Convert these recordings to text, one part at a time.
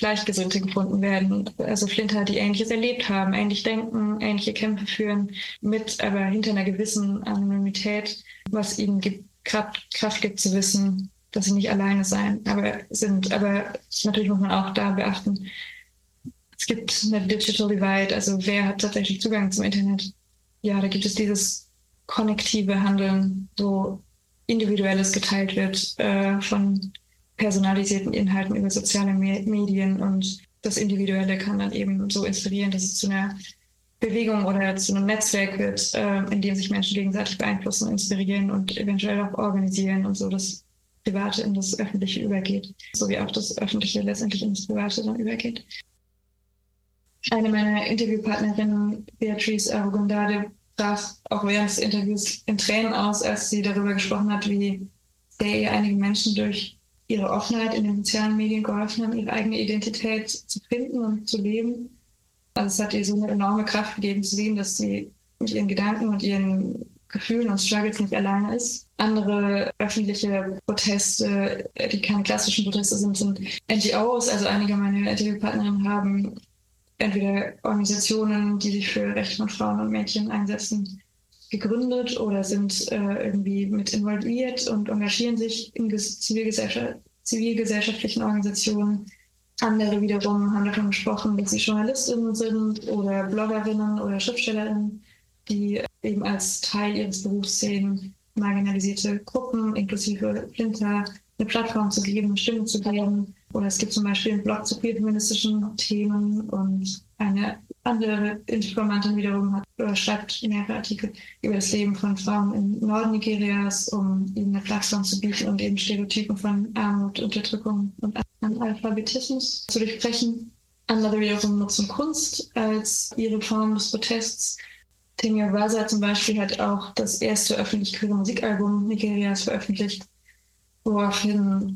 Gleichgesinnte gefunden werden. Also Flinter, die Ähnliches erlebt haben, ähnlich denken, ähnliche Kämpfe führen, aber hinter einer gewissen Anonymität, was ihnen Kraft gibt zu wissen, dass sie nicht alleine sind. Aber natürlich muss man auch da beachten, es gibt eine Digital Divide, also wer hat tatsächlich Zugang zum Internet? Ja, da gibt es dieses konnektive Handeln, wo Individuelles geteilt wird von personalisierten Inhalten über soziale Medien, und das Individuelle kann dann eben so inspirieren, dass es zu einer Bewegung oder zu einem Netzwerk wird, in dem sich Menschen gegenseitig beeinflussen, inspirieren und eventuell auch organisieren und so das Private in das Öffentliche übergeht, so wie auch das Öffentliche letztendlich in das Private dann übergeht. Eine meiner Interviewpartnerinnen, Beatrice Arugondade, brach auch während des Interviews in Tränen aus, als sie darüber gesprochen hat, wie sehr ihr einige Menschen durch ihre Offenheit in den sozialen Medien geholfen haben, ihre eigene Identität zu finden und zu leben. Also es hat ihr so eine enorme Kraft gegeben zu sehen, dass sie mit ihren Gedanken und ihren Gefühlen und Struggles nicht alleine ist. Andere öffentliche Proteste, die keine klassischen Proteste sind NGOs. Also einige meiner Interviewpartnerinnen haben entweder Organisationen, die sich für Rechte von Frauen und Mädchen einsetzen, gegründet oder sind irgendwie mit involviert und engagieren sich in zivilgesellschaftlichen Organisationen. Andere wiederum haben davon gesprochen, dass sie Journalistinnen sind oder Bloggerinnen oder Schriftstellerinnen, die eben als Teil ihres Berufs sehen, marginalisierte Gruppen, inklusive Flinter, eine Plattform zu geben, eine Stimme zu geben. Oder es gibt zum Beispiel einen Blog zu queer-feministischen Themen, und eine andere Informantin wiederum schreibt mehrere Artikel über das Leben von Frauen im Norden Nigerias, um ihnen eine Plattform zu bieten und eben Stereotypen von Armut, Unterdrückung und Analphabetismus zu durchbrechen. Andere wiederum nutzen Kunst als ihre Form des Protests. Temia Waza zum Beispiel hat auch das erste öffentlich queere Musikalbum Nigerias veröffentlicht, woraufhin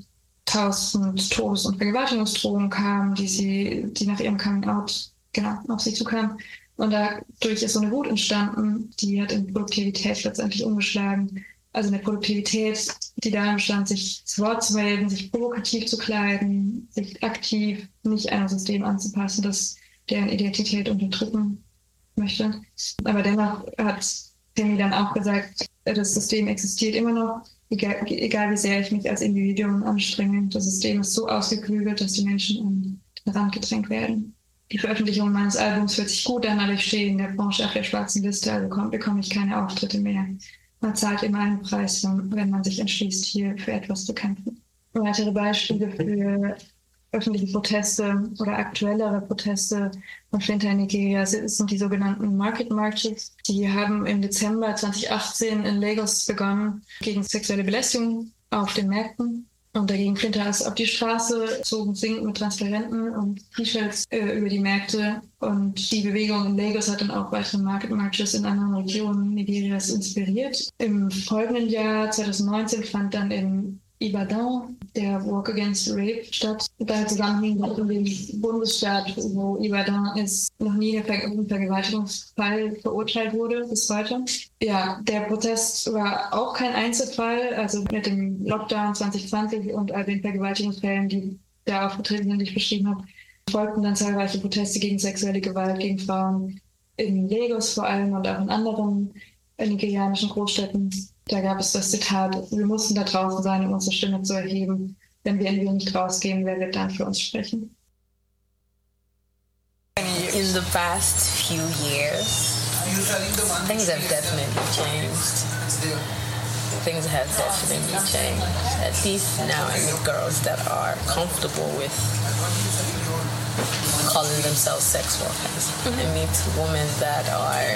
1000 Todes- und Vergewaltigungsdrohungen kamen, die nach ihrem Coming-out auf sie zukamen. Und dadurch ist so eine Wut entstanden, die hat in Produktivität letztendlich umgeschlagen. Also eine Produktivität, die darin bestand, sich zu Wort zu melden, sich provokativ zu kleiden, sich aktiv nicht einem System anzupassen, das deren Identität unterdrücken möchte. Aber dennoch hat Temi dann auch gesagt, das System existiert immer noch, egal wie sehr ich mich als Individuum anstrenge. Das System ist so ausgeklügelt, dass die Menschen an den Rand gedrängt werden. Die Veröffentlichung meines Albums wird sich gut an, aber ich stehe in der Branche auf der schwarzen Liste, also bekomme ich keine Auftritte mehr. Man zahlt immer einen Preis, wenn man sich entschließt, hier für etwas zu kämpfen. Weitere Beispiele für öffentliche Proteste oder aktuellere Proteste von Flinter in Nigeria sind die sogenannten Market Marches. Die haben im Dezember 2018 in Lagos begonnen gegen sexuelle Belästigung auf den Märkten. Und dagegen Flinter ist auf die Straße gezogen, singt mit Transparenten und T-Shirts über die Märkte. Und die Bewegung in Lagos hat dann auch weitere Market Marches in anderen Regionen Nigerias inspiriert. Im folgenden Jahr, 2019, fand dann in Ibadan der Walk Against Rape statt. Da zusammenhing in dem Bundesstaat, wo Ibadan ist, noch nie ein Vergewaltigungsfall verurteilt wurde bis heute. Ja, der Protest war auch kein Einzelfall. Also mit dem Lockdown 2020 und all den Vergewaltigungsfällen, die da aufgetreten sind, die ich beschrieben habe, folgten dann zahlreiche Proteste gegen sexuelle Gewalt gegen Frauen in Lagos vor allem und auch in anderen nigerianischen Großstädten. Da gab es das Zitat: Wir mussten da draußen sein, um unsere Stimme zu erheben. Wenn wir nicht rausgehen, wer wird dann für uns sprechen? In the past few years, things have definitely changed. Things have definitely changed. At least now I meet girls that are comfortable with calling themselves sex workers. I meet women that are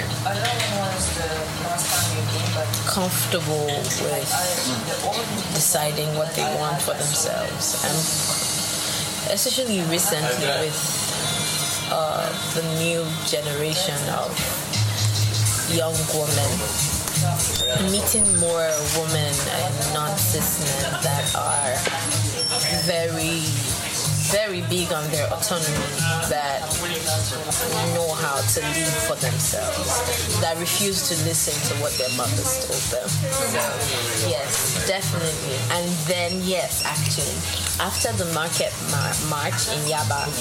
comfortable with deciding what they want for themselves. And especially recently with the new generation of young women, meeting more women and non-cis men that are very, very big on their autonomy, that know how to lead for themselves, that refuse to listen to what their mothers told them. So, yes, definitely. And then, yes, actually, after the market march in Yaba,